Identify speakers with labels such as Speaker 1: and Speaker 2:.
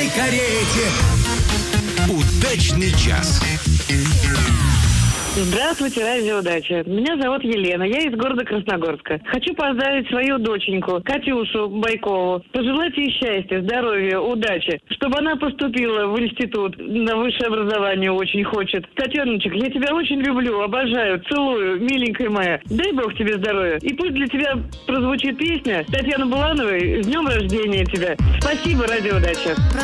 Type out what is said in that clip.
Speaker 1: белой карете. Удачный час.
Speaker 2: Здравствуйте, радио «Удача». Меня зовут Елена, я из города Красногорска. Хочу поздравить свою доченьку, Катюшу Байкову. Пожелать ей счастья, здоровья, удачи. Чтобы она поступила в институт, на высшее образование очень хочет. Татьяночек, я тебя очень люблю, обожаю, целую, миленькая моя. Дай Бог тебе здоровья. И пусть для тебя прозвучит песня Татьяны Булановой «С днем рождения тебя». Спасибо, радио «Удача».